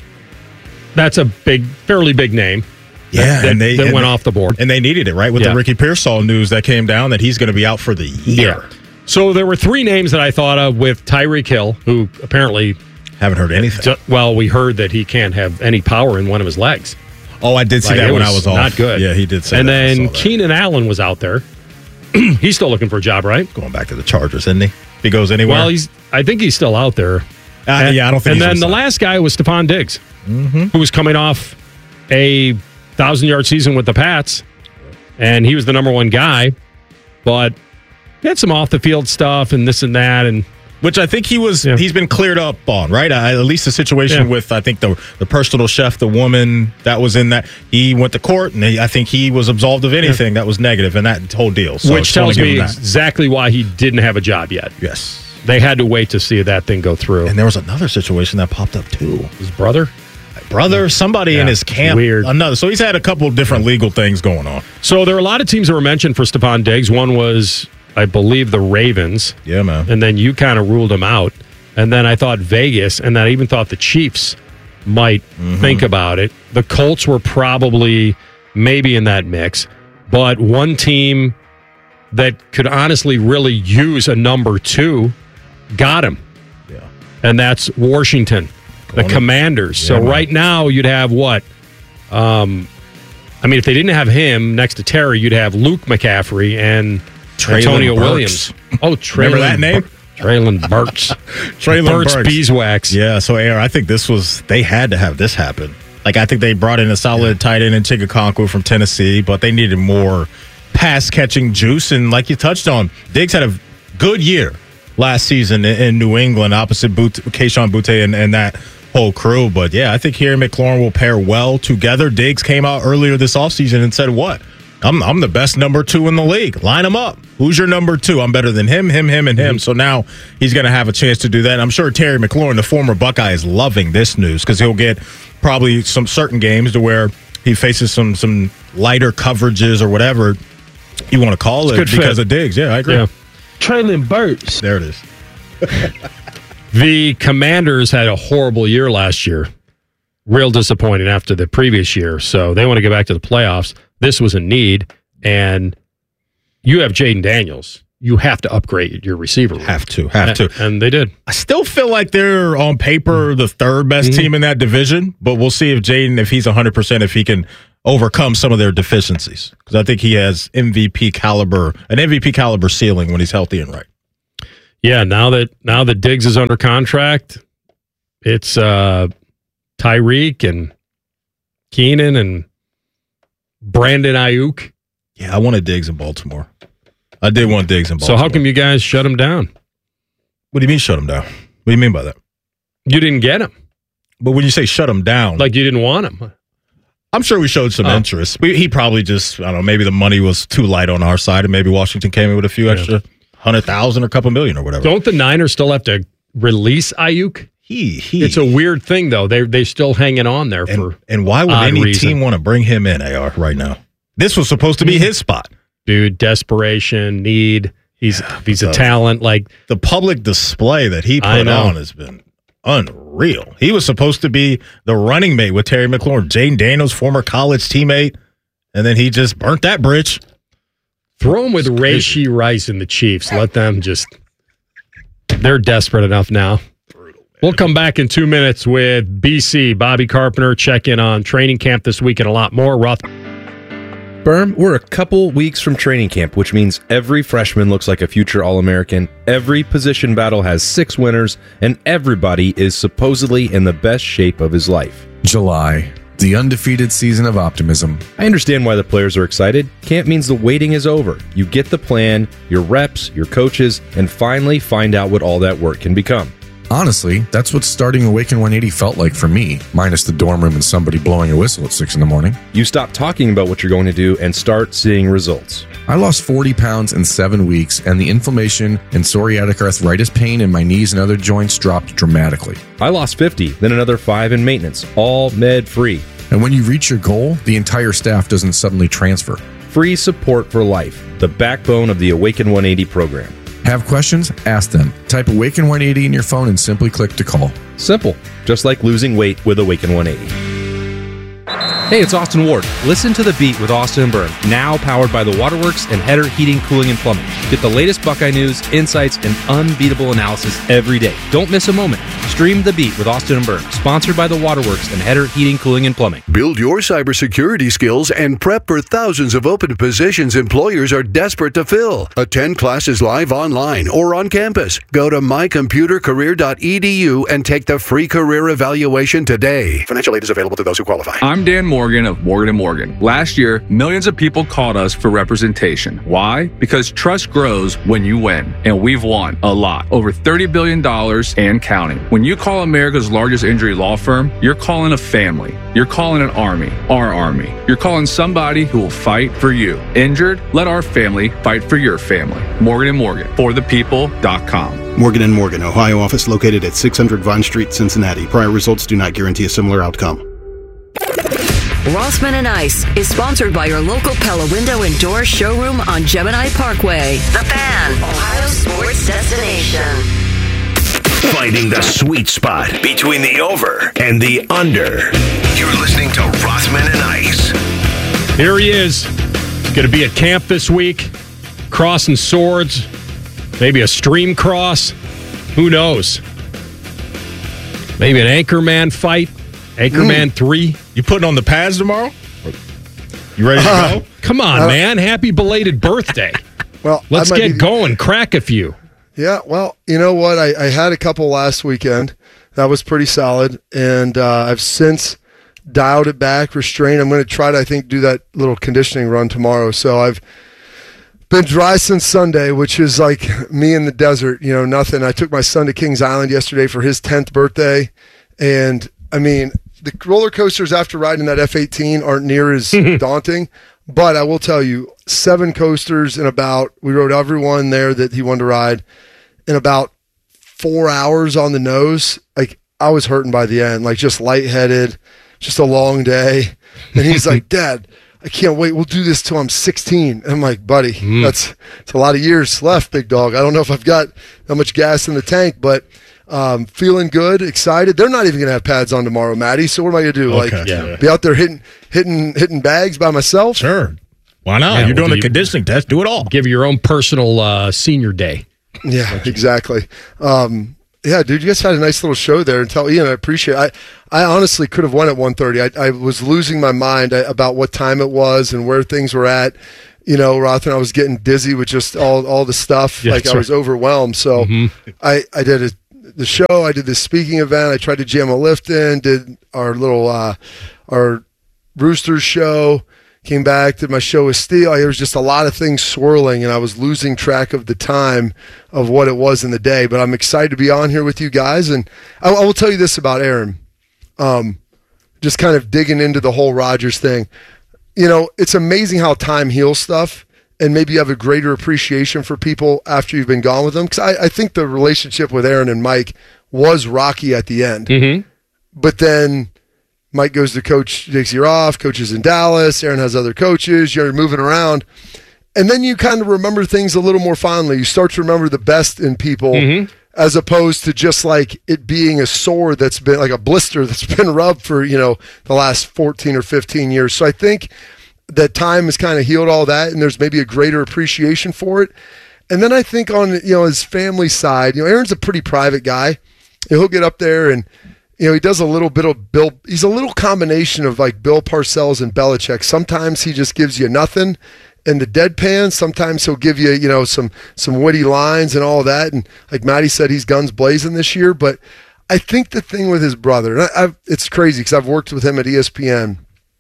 a fairly big name. Yeah, that went off the board. And they needed it, right? With the Ricky Pearsall news that came down that he's going to be out for the year. Yeah. So there were 3 names that I thought of with Tyreek Hill, who apparently... Haven't heard anything. Well, we heard that he can't have any power in one of his legs. Oh, I did see that when I was off. Not good. Yeah, he did say that. And then Keenan Allen was out there. He's still looking for a job, right? Going back to the Chargers, isn't he? If he goes anywhere. Well, I think he's still out there. I don't think. And then the last guy was Stephon Diggs, who was coming off a 1,000-yard season with the Pats, and he was the number 1 guy, but he had some off-the-field stuff and this and that, and which I think he's been cleared up on, right? At least the situation with, I think, the personal chef, the woman that was in that, he went to court, and I think he was absolved of anything that was negative in that whole deal. So which tells me exactly why he didn't have a job yet. Yes. They had to wait to see that thing go through. And there was another situation that popped up, too. His brother, somebody in his camp. Weird. So he's had a couple of different legal things going on. So there are a lot of teams that were mentioned for Stephon Diggs. One was, I believe, the Ravens. Yeah, man. And then you kind of ruled them out. And then I thought Vegas, and then I even thought the Chiefs might think about it. The Colts were probably maybe in that mix. But one team that could honestly really use a number 2 got him. Yeah. And that's Washington. The Commanders. Yeah, so right now you'd have what? If they didn't have him next to Terry, you'd have Luke McCaffrey and Antonio Williams. Oh, remember that name? Traylon Burks. Traylon Burks Beeswax. Yeah, so AR, I think they had to have this happen. I think they brought in a solid tight end in Chigakonkwo from Tennessee, but they needed more pass-catching juice. And like you touched on, Diggs had a good year last season in New England opposite Kayshon Boutte and that whole crew. But, yeah, I think he and McLaurin will pair well together. Diggs came out earlier this offseason and said, what? I'm the best number 2 in the league. Line them up. Who's your number 2? I'm better than him, and him. So now he's going to have a chance to do that. And I'm sure Terry McLaurin, the former Buckeye, is loving this news because he'll get probably some certain games to where he faces some lighter coverages or whatever you want to call it because of Diggs. Yeah, I agree. Yeah. Traylon Burks. There it is. The Commanders had a horrible year last year. Real disappointing after the previous year. So they want to get back to the playoffs. This was a need. And you have Jaden Daniels. You have to upgrade your receiver room. Have to. And they did. I still feel like they're on paper the third best team in that division, but we'll see if Jaden, if he's 100%, if he can overcome some of their deficiencies. Because I think he has an MVP caliber ceiling when he's healthy and right. Yeah, now that Diggs is under contract, it's Tyreek and Keenan and Brandon Ayuk. Yeah, I wanted Diggs in Baltimore. I did want Diggs in Baltimore. So how come you guys shut him down? What do you mean shut him down? What do you mean by that? You didn't get him. But when you say shut him down, like you didn't want him. I'm sure we showed some interest. He probably just, I don't know, maybe the money was too light on our side, and maybe Washington came in with a few extra 100,000 or a couple million or whatever. Don't the Niners still have to release Ayuk? It's a weird thing though. They're still hanging on there and why would any team want to bring him in, AR, right now? This was supposed to be his spot. Dude, desperation, need. He's a talent. Like the public display that he put on has been unreal. He was supposed to be the running mate with Terry McLaurin, Jaden Daniels, former college teammate, and then he just burnt that bridge. Throw him with Rashee Rice and the Chiefs. Let them they're desperate enough now. We'll come back in 2 minutes with BC, Bobby Carpenter, check in on training camp this week and a lot more. Berm, we're a couple weeks from training camp, which means every freshman looks like a future All-American, every position battle has 6 winners, and everybody is supposedly in the best shape of his life. July, the undefeated season of optimism. I understand why the players are excited. Camp means the waiting is over. You get the plan, your reps, your coaches, and finally find out what all that work can become. Honestly, that's what starting Awaken 180 felt like for me, minus the dorm room and somebody blowing a whistle at 6 in the morning. You stop talking about what you're going to do and start seeing results. I lost 40 pounds in 7 weeks, and the inflammation and psoriatic arthritis pain in my knees and other joints dropped dramatically. I lost 50, then another 5 in maintenance, all med-free. And when you reach your goal, the entire staff doesn't suddenly transfer. Free support for life, the backbone of the Awaken 180 program. Have questions? Ask them. Type Awaken 180 in your phone and simply click to call. Simple. Just like losing weight with Awaken 180. Hey, it's Austin Ward. Listen to The Beat with Austin and Byrne, now powered by the Waterworks and Header Heating, Cooling, and Plumbing. Get the latest Buckeye news, insights, and unbeatable analysis every day. Don't miss a moment. Stream The Beat with Austin and Byrne, sponsored by the Waterworks and Header Heating, Cooling, and Plumbing. Build your cybersecurity skills and prep for thousands of open positions employers are desperate to fill. Attend classes live online or on campus. Go to mycomputercareer.edu and take the free career evaluation today. Financial aid is available to those who qualify. I'm Dan Morgan of Morgan & Morgan. Last year, millions of people called us for representation. Why? Because trust grows when you win. And we've won a lot. Over $30 billion and counting. When you call America's largest injury law firm, you're calling a family. You're calling an army. Our army. You're calling somebody who will fight for you. Injured? Let our family fight for your family. Morgan & Morgan. ForThePeople.com. Morgan & Morgan, Ohio office located at 600 Vine Street, Cincinnati. Prior results do not guarantee a similar outcome. Rossman and Ice is sponsored by your local Pella Window and Door showroom on Gemini Parkway. The Fan, Ohio's sports destination. Finding the sweet spot between the over and the under. You're listening to Rothman and Ice. Here he is. Going to be at camp this week. Crossing swords. Maybe a stream cross. Who knows? Maybe an Anchorman fight. Anchorman 3. You putting on the pads tomorrow? You ready to go? Come on, man. Happy belated birthday. Well, let's get going. Crack a few. Yeah, well, you know what? I had a couple last weekend. That was pretty solid. And I've since dialed it back, restrained. I'm going to try to, I think, do that little conditioning run tomorrow. So I've been dry since Sunday, which is like me in the desert, nothing. I took my son to Kings Island yesterday for his 10th birthday. And, I mean, the roller coasters after riding that F-18 aren't near as daunting, but I will tell you, 7 coasters we rode every one there that he wanted to ride in about 4 hours on the nose. Like, I was hurting by the end, like just lightheaded, just a long day. And he's like, Dad, I can't wait. We'll do this till I'm 16. I'm like, buddy, that's a lot of years left, big dog. I don't know if I've got that much gas in the tank, but feeling good, excited. They're not even going to have pads on tomorrow, Maddie. So what am I going to do? Okay. Be out there hitting bags by myself? Sure. Why not? Yeah, You're doing the conditioning test. Do it all. Give your own personal senior day. Yeah, exactly. Yeah, dude, you guys had a nice little show there. And tell Ian, I appreciate it. I honestly could have won at 1:30. I was losing my mind about what time it was and where things were at. You know, Rothman, I was getting dizzy with just all the stuff. Yeah, I was overwhelmed. So I did the show. I did this speaking event. I tried to jam a lift in. Did our little our Roosters show. Came back, did my show with Steel. There was just a lot of things swirling, and I was losing track of the time of what it was in the day. But I'm excited to be on here with you guys. And I will tell you this about Aaron. Just kind of digging into the whole Rodgers thing. You know, it's amazing how time heals stuff, and maybe you have a greater appreciation for people after you've been gone with them. Because I think the relationship with Aaron and Mike was rocky at the end. But then Mike goes to coach, takes a year off, coaches in Dallas. Aaron has other coaches. You're moving around. And then you kind of remember things a little more fondly. You start to remember the best in people as opposed to just like it being a sore that's been like a blister that's been rubbed for, you know, the last 14 or 15 years. So I think that time has kind of healed all that, and there's maybe a greater appreciation for it. And then I think on, you know, his family side, you know, Aaron's a pretty private guy. He'll get up there and, you know, he does a little bit of Bill. He's a little combination of like Bill Parcells and Belichick. Sometimes he just gives you nothing in the deadpan. Sometimes he'll give you, you know, some witty lines and all of that. And like Maddie said, he's guns blazing this year. But I think the thing with his brother, and it's crazy because I've worked with him at ESPN,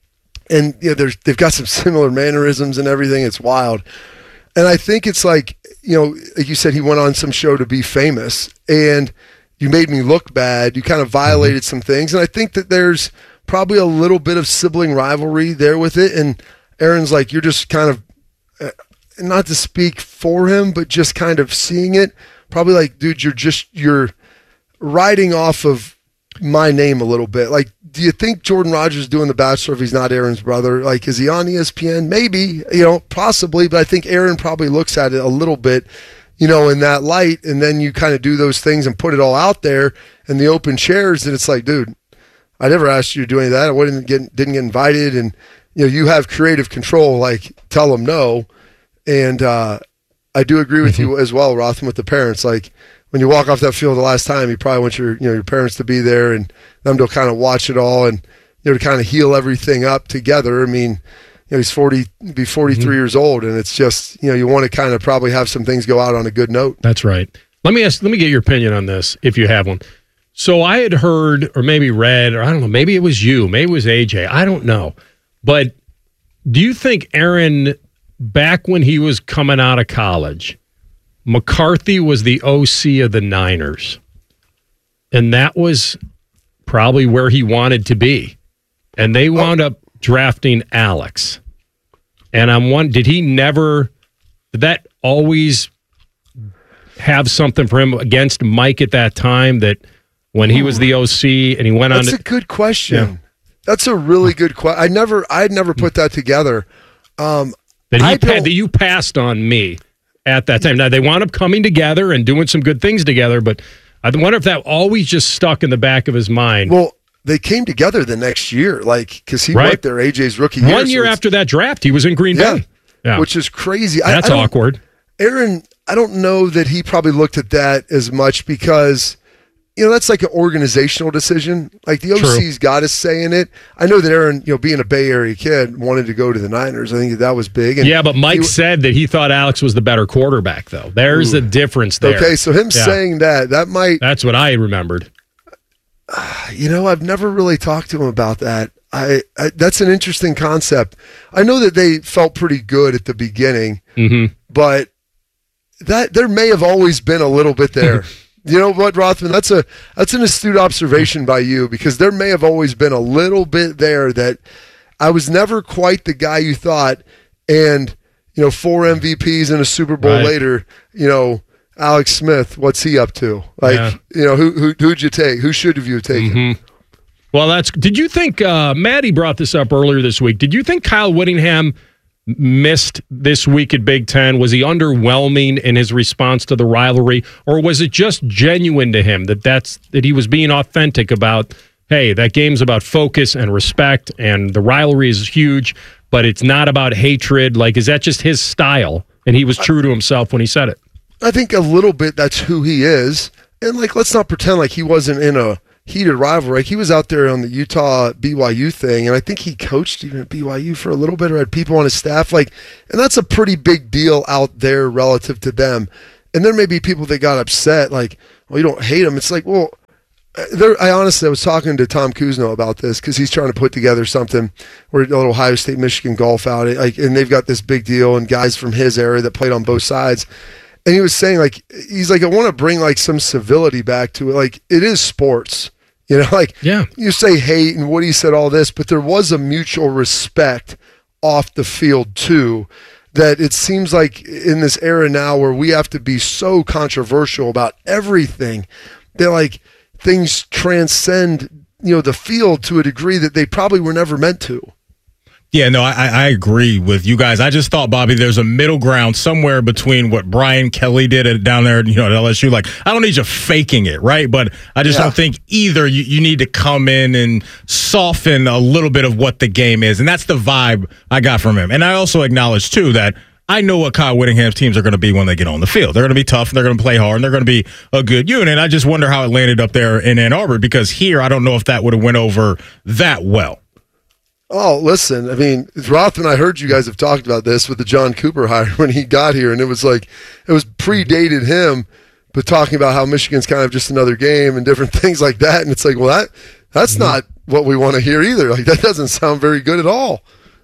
and you know, they've got some similar mannerisms and everything. It's wild. And I think it's like, you know, like you said, he went on some show to be famous, and you made me look bad. You kind of violated some things. And I think that there's probably a little bit of sibling rivalry there with it. And Aaron's like, you're just kind of, not to speak for him, but just kind of seeing it. Probably like, dude, you're riding off of my name a little bit. Like, do you think Jordan Rodgers is doing The Bachelor if he's not Aaron's brother? Like, is he on ESPN? Maybe, you know, possibly. But I think Aaron probably looks at it a little bit, you know, in that light, and then you kind of do those things and put it all out there in the open chairs, and it's like, dude, I never asked you to do any of that. I didn't get invited, and you know, you have creative control. Like, tell them no, and I do agree with you as well, Rothman, with the parents. Like, when you walk off that field the last time, you probably want your parents to be there and them to kind of watch it all, and you know, to kind of heal everything up together. I mean, you know, he's 43 years old, and it's just, you know, you want to kind of probably have some things go out on a good note. That's right. Let me get your opinion on this, if you have one. So I had heard, or maybe read, or I don't know, maybe it was you, maybe it was AJ, I don't know. But do you think Aaron, back when he was coming out of college, McCarthy was the OC of the Niners, and that was probably where he wanted to be, and they wound up drafting Alex, and did that always have something for him against Mike at that time, that when he was the OC and he went on? That's a good question. Yeah. That's a really good question. I'd never put that together. That you passed on me at that time. Now they wound up coming together and doing some good things together, but I wonder if that always just stuck in the back of his mind. Well, they came together the next year, like, because he went there AJ's rookie year. 1 year after that draft, he was in Green Bay. Yeah. Which is crazy. That's awkward. Aaron, I don't know that he probably looked at that as much because, you know, that's like an organizational decision. Like, the OC's got a say in it. I know that Aaron, you know, being a Bay Area kid, wanted to go to the Niners. I think that was big. And yeah, but Mike said that he thought Alex was the better quarterback, though. There's a difference there. Okay, so him saying that might... That's what I remembered. You know, I've never really talked to him about that. That's an interesting concept. I know that they felt pretty good at the beginning, but that there may have always been a little bit there. You know what, Rothman? That's an astute observation by you, because there may have always been a little bit there that I was never quite the guy you thought. And, you know, 4 MVPs and a Super Bowl later, you know, Alex Smith, what's he up to? Like, you know, who'd you take? Who should have you taken? Well, did you think, Maddie brought this up earlier this week, did you think Kyle Whittingham missed this week at Big Ten? Was he underwhelming in his response to the rivalry, or was it just genuine to him that he was being authentic about, hey, that game's about focus and respect, and the rivalry is huge, but it's not about hatred? Like, is that just his style, and he was true to himself when he said it? I think a little bit that's who he is, and like, let's not pretend like he wasn't in a heated rivalry. He was out there on the Utah BYU thing, and I think he coached even at BYU for a little bit, or had people on his staff. Like, and that's a pretty big deal out there relative to them. And there may be people that got upset, like, well, you don't hate him. It's like, well, I honestly was talking to Tom Kuzno about this because he's trying to put together something where a little Ohio State Michigan golf out, like, and they've got this big deal and guys from his area that played on both sides. And he was saying, like, he's like, I want to bring like some civility back to it. Like, it is sports. You know, like, you say hate and Woody said all this, but there was a mutual respect off the field too, that it seems like in this era now where we have to be so controversial about everything that like things transcend, the field to a degree that they probably were never meant to. Yeah, no, I agree with you guys. I just thought, Bobby, there's a middle ground somewhere between what Brian Kelly did down there at LSU. Like, I don't need you faking it, right? But I just don't think either you need to come in and soften a little bit of what the game is. And that's the vibe I got from him. And I also acknowledge, too, that I know what Kyle Whittingham's teams are going to be when they get on the field. They're going to be tough, and they're going to play hard, and they're going to be a good unit. I just wonder how it landed up there in Ann Arbor, because here I don't know if that would have went over that well. Oh, listen, I mean, Rothman, I heard you guys have talked about this with the John Cooper hire when he got here, and it was predated him, but talking about how Michigan's kind of just another game and different things like that. And it's like, well, that's not what we want to hear either. Like, that doesn't sound very good at all.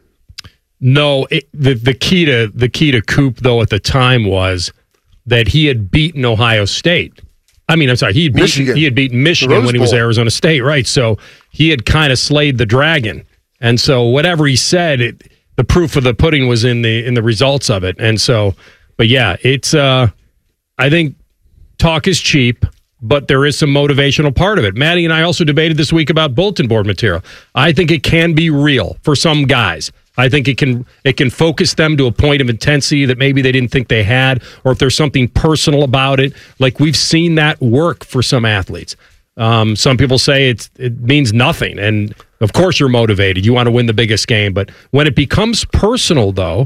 No, the key to Coop, though, at the time was that he had beaten Ohio State. I mean, I'm sorry, he had beaten Michigan when he was at Arizona State, right? So he had kind of slayed the dragon. And so whatever he said, the proof of the pudding was in the results of it. And so, but yeah, it's I think talk is cheap, but there is some motivational part of it. Maddie and I also debated this week about bulletin board material. I think it can be real for some guys. I think it can focus them to a point of intensity that maybe they didn't think they had, or if there's something personal about it. Like, we've seen that work for some athletes. Some people say it means nothing, and of course you're motivated. You want to win the biggest game, but when it becomes personal, though,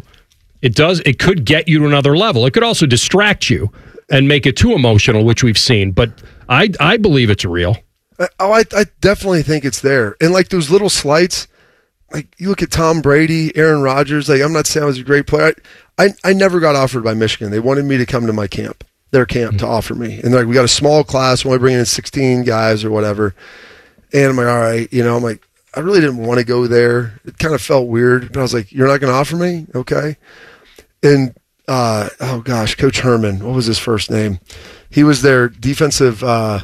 it could get you to another level. It could also distract you and make it too emotional, which we've seen. But I believe it's real. I definitely think it's there, and like those little slights. Like, you look at Tom Brady, Aaron Rodgers. Like, I'm not saying I was a great player. I never got offered by Michigan. They wanted me to come to my camp. Their camp to offer me. And like, we got a small class, we're only bringing in 16 guys or whatever. And I'm like, all right, I'm like, I really didn't want to go there. It kind of felt weird, but I was like, you're not going to offer me? Okay. And, oh gosh, Coach Herman, what was his first name? He was their defensive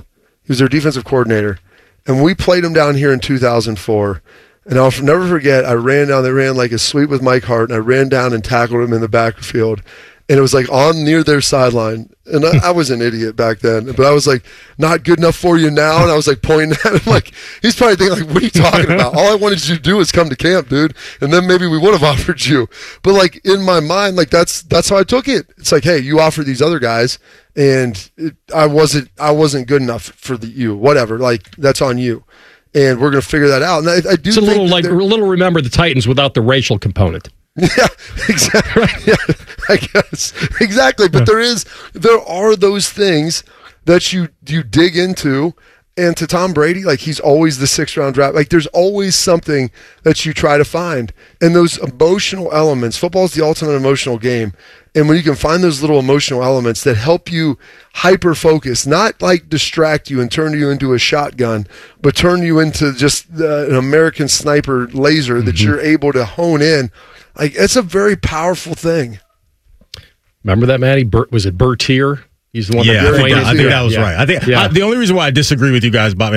coordinator. And we played him down here in 2004. And I'll never forget, they ran like a sweep with Mike Hart, and I ran down and tackled him in the backfield. And it was like on near their sideline. And I was an idiot back then, but I was like, not good enough for you now. And I was like pointing at him like, he's probably thinking like, what are you talking about? All I wanted you to do is come to camp, dude. And then maybe we would have offered you. But like, in my mind, like that's how I took it. It's like, hey, you offer these other guys, and I wasn't good enough for you, whatever. Like, that's on you. And we're going to figure that out. And I do. It's a little remember the Titans without the racial component. Yeah, exactly. Yeah, I guess exactly. But there are those things that you dig into, and to Tom Brady, like, he's always the 6th round draft. Like, there's always something that you try to find, and those emotional elements. Football is the ultimate emotional game, and when you can find those little emotional elements that help you hyper focus, not like distract you and turn you into a shotgun, but turn you into just an American sniper laser that you're able to hone in. Like, it's a very powerful thing. Remember that, Maddie? Was it Bertier? He's the one. Yeah, I think that was right. I think the only reason why I disagree with you guys, Bob, and not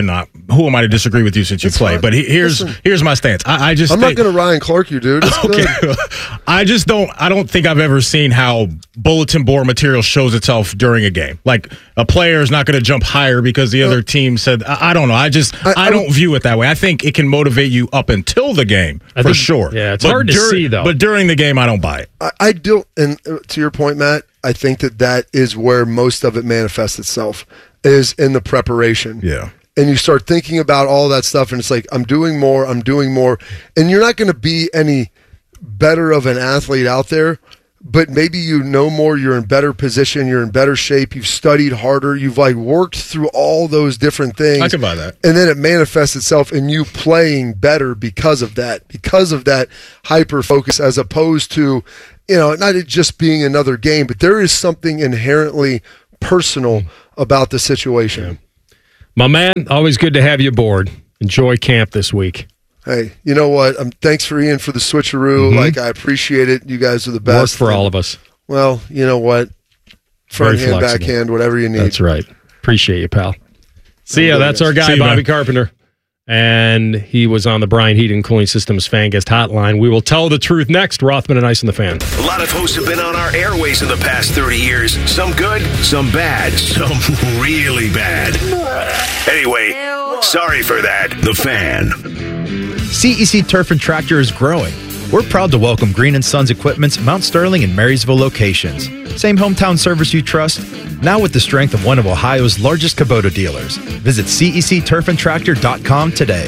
who am I to disagree with you since you play? But here's my stance. I'm not going to Ryan Clark you, dude. It's good. I don't think I've ever seen how bulletin board material shows itself during a game. Like a player is not going to jump higher because the other team said, I don't know. I don't view it that way. I think it can motivate you up until the game for sure. Yeah, it's hard to see though. But during the game, I don't buy it. I do. And to your point, Matt, I think that is where most of it manifests itself, is in the preparation. Yeah. And you start thinking about all that stuff, and it's like, I'm doing more. And you're not going to be any better of an athlete out there, but maybe you know more, you're in better position, you're in better shape, you've studied harder, you've like worked through all those different things. I can buy that. And then it manifests itself in you playing better because of that hyper focus, as opposed to, not just being another game, but there is something inherently personal about the situation. Yeah. My man, always good to have you aboard. Enjoy camp this week. Hey, you know what? Thanks for Ian for the switcheroo. Mm-hmm. Like, I appreciate it. You guys are the best. Work for all of us. Well, you know what? Front hand, backhand, whatever you need. That's right. Appreciate you, pal. See ya. That's our guy, Bobby Carpenter. And he was on the Brian Heating Cooling Systems Fan Guest Hotline. We will tell the truth next. Rothman and Ice and the Fan. A lot of hosts have been on our airways in the past 30 years. Some good, some bad, some really bad. Anyway, sorry for that. The Fan. CEC Turf and Tractor is growing. We're proud to welcome Green & Sons Equipment's Mount Sterling and Marysville locations. Same hometown service you trust, now with the strength of one of Ohio's largest Kubota dealers. Visit CECTurfandTractor.com today.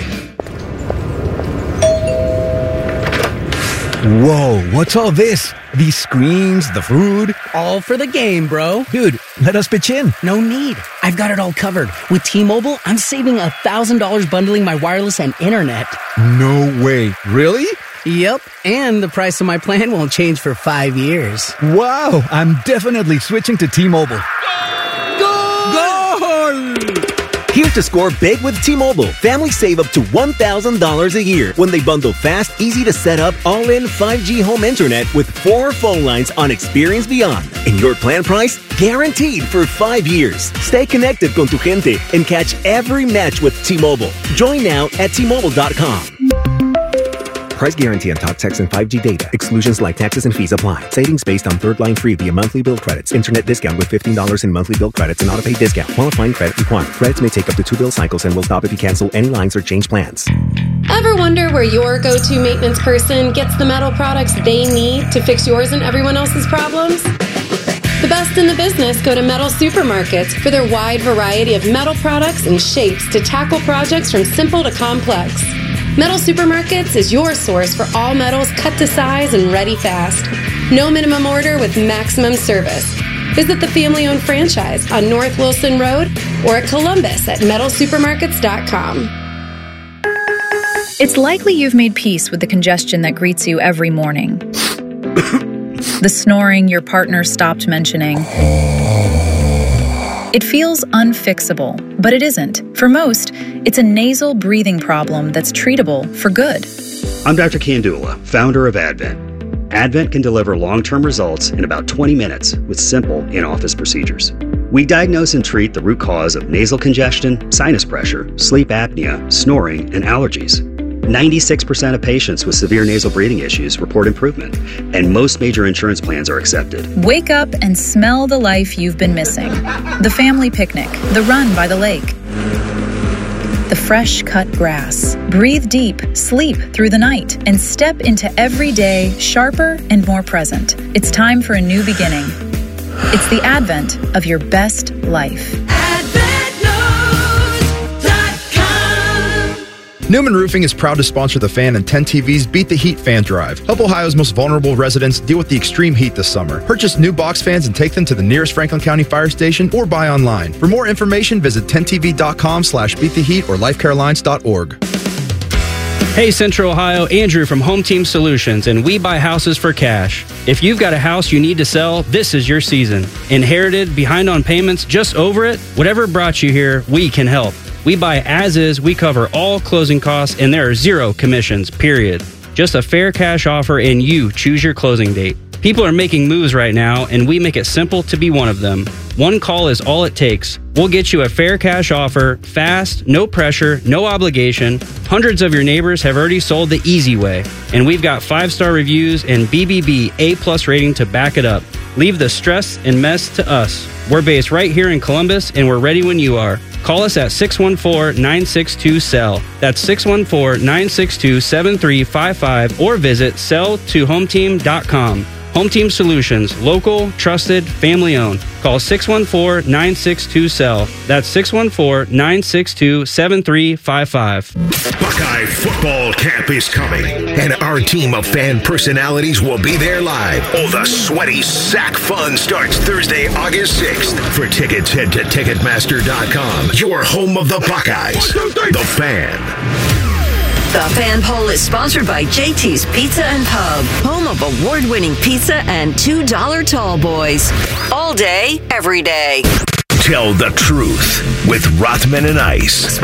Whoa, what's all this? These screens, the food? All for the game, bro. Dude, let us pitch in. No need. I've got it all covered. With T-Mobile, I'm saving $1,000 bundling my wireless and internet. No way. Really? Yep, and the price of my plan won't change for 5 years. Wow, I'm definitely switching to T-Mobile. Goal! Here to score big with T-Mobile. Families save up to $1,000 a year when they bundle fast, easy to set up, all-in 5G home internet with 4 phone lines on Experience Beyond. And your plan price? Guaranteed for 5 years. Stay connected con tu gente and catch every match with T-Mobile. Join now at T-Mobile.com. Price guarantee on talk, text, and 5G data. Exclusions like taxes and fees apply. Savings based on third line free via monthly bill credits. Internet discount with $15 in monthly bill credits and auto-pay discount. Qualifying credit required. Credits may take up to 2 bill cycles and will stop if you cancel any lines or change plans. Ever wonder where your go-to maintenance person gets the metal products they need to fix yours and everyone else's problems? The best in the business go to Metal Supermarkets for their wide variety of metal products and shapes to tackle projects from simple to complex. Metal Supermarkets is your source for all metals cut to size and ready fast. No minimum order with maximum service. Visit the family-owned franchise on North Wilson Road or at Columbus at metalsupermarkets.com. It's likely you've made peace with the congestion that greets you every morning. The snoring your partner stopped mentioning. It feels unfixable, but it isn't. For most, it's a nasal breathing problem that's treatable for good. I'm Dr. Kandula, founder of Advent. Advent can deliver long-term results in about 20 minutes with simple in-office procedures. We diagnose and treat the root cause of nasal congestion, sinus pressure, sleep apnea, snoring, and allergies. 96% of patients with severe nasal breathing issues report improvement, and most major insurance plans are accepted. Wake up and smell the life you've been missing. The family picnic, the run by the lake, the fresh cut grass. Breathe deep, sleep through the night, and step into every day sharper and more present. It's time for a new beginning. It's the advent of your best life. Newman Roofing is proud to sponsor The Fan and 10 TV's Beat the Heat Fan Drive. Help Ohio's most vulnerable residents deal with the extreme heat this summer. Purchase new box fans and take them to the nearest Franklin County Fire Station or buy online. For more information, visit 10tv.com/beattheheat or lifecarelines.org. Hey Central Ohio, Andrew from Home Team Solutions, and we buy houses for cash. If you've got a house you need to sell, this is your season. Inherited, behind on payments, just over it? Whatever brought you here, we can help. We buy as is, we cover all closing costs, and there are 0 commissions, period. Just a fair cash offer, and you choose your closing date. People are making moves right now, and we make it simple to be one of them. One call is all it takes. We'll get you a fair cash offer, fast, no pressure, no obligation. Hundreds of your neighbors have already sold the easy way, and we've got 5-star reviews and BBB A+ rating to back it up. Leave the stress and mess to us. We're based right here in Columbus, and we're ready when you are. Call us at 614-962-SELL. That's 614-962-7355, or visit selltohometeam.com. Home Team Solutions, local, trusted, family-owned. Call 614-962-SELL. That's 614-962-7355. Buckeye football camp is coming, and our team of fan personalities will be there live. Oh, the sweaty sack fun starts Thursday, August 6th. For tickets, head to Ticketmaster.com. Your home of the Buckeyes. The Fan. The Fan Poll is sponsored by JT's Pizza and Pub, home of award-winning pizza and $2 tall boys. All day, every day. Tell the truth with Rothman and Ice.